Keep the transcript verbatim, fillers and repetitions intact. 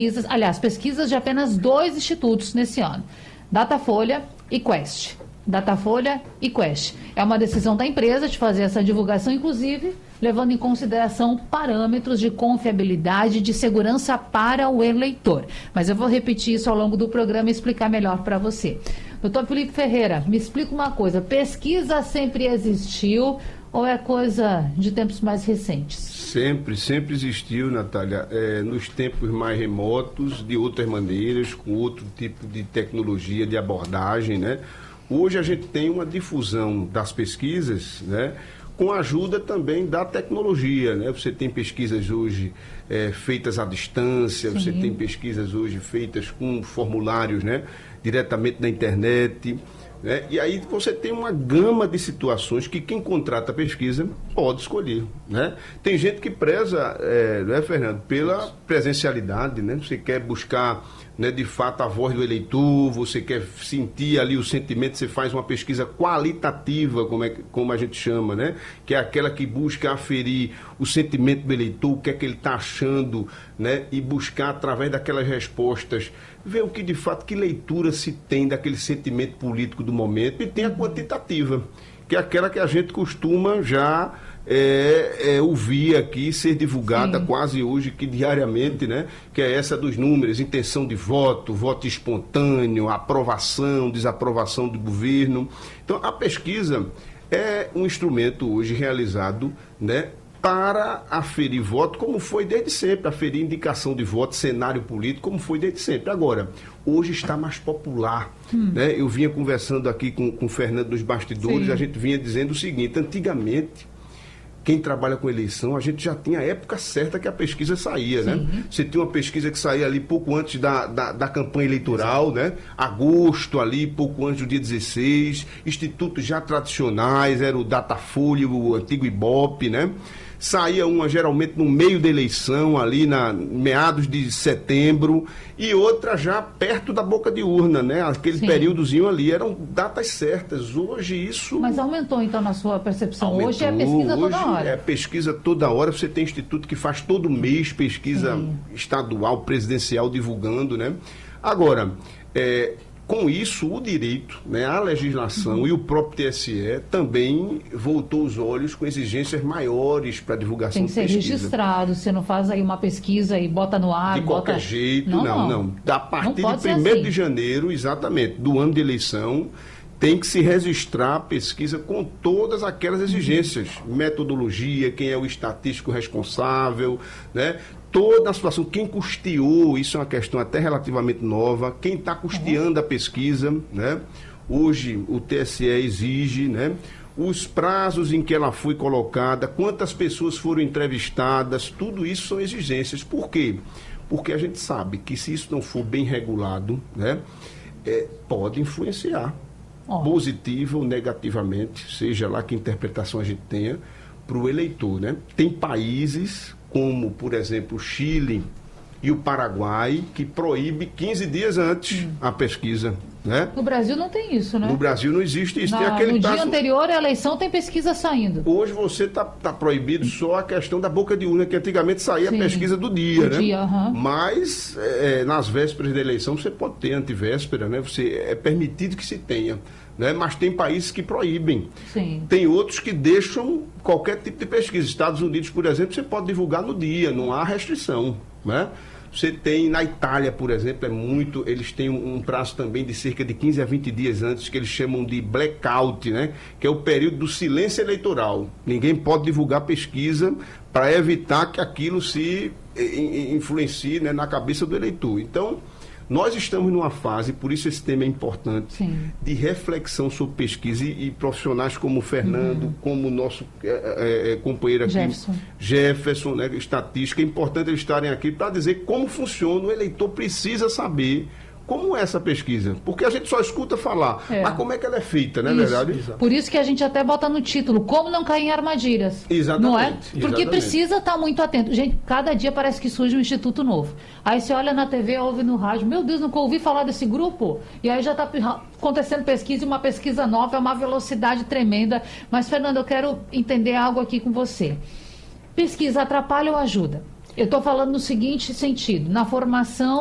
pesquisas, aliás, pesquisas de apenas dois institutos nesse ano, Datafolha e Quest. Datafolha e Quest. É uma decisão da empresa de fazer essa divulgação, inclusive levando em consideração parâmetros de confiabilidade e de segurança para o eleitor. Mas eu vou repetir isso ao longo do programa e explicar melhor para você. Doutor Felipe Ferreira, me explica uma coisa, pesquisa sempre existiu ou é coisa de tempos mais recentes? Sempre, sempre existiu, Natália, é, nos tempos mais remotos, de outras maneiras, com outro tipo de tecnologia, de abordagem, né? Hoje a gente tem uma difusão das pesquisas, né, com a ajuda também da tecnologia, né? Você tem pesquisas hoje é, feitas à distância, Sim. Você tem pesquisas hoje feitas com formulários, né, diretamente na internet, né? E aí você tem uma gama de situações que quem contrata a pesquisa pode escolher, né? Tem gente que preza, é, né, Fernando, pela presencialidade, né? Você quer buscar, né, de fato a voz do eleitor, você quer sentir ali o sentimento, você faz uma pesquisa qualitativa, como, é, como a gente chama, né? Que é aquela que busca aferir o sentimento do eleitor, o que é que ele está achando, né? E buscar através daquelas respostas ver o que de fato, que leitura se tem daquele sentimento político do momento, e tem a quantitativa, que é aquela que a gente costuma já é, é, ouvir aqui, ser divulgada Sim. quase hoje, que diariamente, né? Que é essa dos números, intenção de voto, voto espontâneo, aprovação, desaprovação do governo. Então, a pesquisa é um instrumento hoje realizado, né, para aferir voto, como foi desde sempre, aferir indicação de voto, cenário político, como foi desde sempre. Agora, hoje está mais popular, hum. né? Eu vinha conversando aqui com, com o Fernando nos bastidores, Sim. a gente vinha dizendo o seguinte, antigamente, quem trabalha com eleição, a gente já tinha a época certa que a pesquisa saía, Sim. né? Você tinha uma pesquisa que saía ali pouco antes da, da, da campanha eleitoral, Exato. né? Agosto ali, pouco antes do dia dezesseis, institutos já tradicionais, era o Datafolha, o antigo Ibope, né? Saía uma geralmente no meio da eleição, ali na meados de setembro, e outra já perto da boca de urna, né? Aquele Sim. períodozinho ali, eram datas certas. Hoje isso... Mas aumentou então na sua percepção? Aumentou. Hoje é pesquisa toda Hoje hora? É pesquisa toda hora, você tem instituto que faz todo mês pesquisa Sim. estadual, presidencial, divulgando, né? Agora, é... com isso, o direito, né, a legislação uhum. e o próprio T S E também voltou os olhos com exigências maiores para a divulgação de pesquisa. Tem que ser registrado, você não faz aí uma pesquisa e bota no ar. De bota... qualquer jeito, não, não. não. A partir não de primeiro assim. de janeiro, exatamente, do ano de eleição, tem que se registrar a pesquisa com todas aquelas exigências. Uhum. Metodologia, quem é o estatístico responsável, né? Toda a situação, quem custeou, isso é uma questão até relativamente nova, quem está custeando a pesquisa, né? Hoje o T S E exige, né, os prazos em que ela foi colocada, quantas pessoas foram entrevistadas, tudo isso são exigências. Por quê? Porque a gente sabe que se isso não for bem regulado, né, é, pode influenciar, oh. positivo ou negativamente, seja lá que interpretação a gente tenha, para o eleitor, né? Tem países como, por exemplo, o Chile e o Paraguai, que proíbe quinze dias antes hum. a pesquisa, né? No Brasil não tem isso, né? No Brasil não existe isso. Na, tem aquele no prazo... dia anterior à eleição tem pesquisa saindo. Hoje você está tá proibido só a questão da boca de urna, que antigamente saía Sim. a pesquisa do dia, do né? Dia, uhum. Mas é, nas vésperas da eleição você pode ter antivéspera, né? Você, é permitido que se tenha. Né? Mas tem países que proíbem. Sim. Tem outros que deixam qualquer tipo de pesquisa. Estados Unidos, por exemplo, você pode divulgar no dia, não há restrição, né? Você tem, na Itália, por exemplo, é muito, eles têm um, um prazo também de cerca de quinze a vinte dias antes, que eles chamam de blackout, né? Que é o período do silêncio eleitoral. Ninguém pode divulgar pesquisa para evitar que aquilo se influencie, né, na cabeça do eleitor. Então, nós estamos numa fase, por isso esse tema é importante, Sim. de reflexão sobre pesquisa e, e profissionais como o Fernando, uhum. como o nosso é, é, companheiro aqui, Jefferson, Jefferson, né, estatística. É importante eles estarem aqui para dizer como funciona. O eleitor precisa saber como é essa pesquisa, porque a gente só escuta falar, é. mas como é que ela é feita, não é verdade? Exato. Por isso que a gente até bota no título, como não cair em armadilhas. Exatamente. Não é? Porque Exatamente. precisa estar muito atento. Gente, cada dia parece que surge um instituto novo. Aí você olha na T V, ouve no rádio, meu Deus, nunca ouvi falar desse grupo. E aí já está acontecendo pesquisa, e uma pesquisa nova, é uma velocidade tremenda. Mas, Fernando, eu quero entender algo aqui com você. Pesquisa atrapalha ou ajuda? Eu estou falando no seguinte sentido, na formação